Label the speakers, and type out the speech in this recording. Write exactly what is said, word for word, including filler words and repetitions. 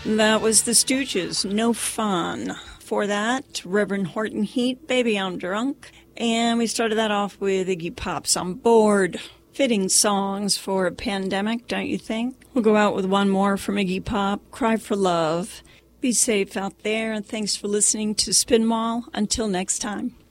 Speaker 1: That was the Stooges, No Fun. For that, Reverend Horton Heat, Baby I'm Drunk. And we started that off with Iggy Pop's On Board. Fitting songs for a pandemic, don't you think? We'll go out with one more from Iggy Pop, Cry for Love. Be safe out there, and thanks for listening to Spinwall. Until next time.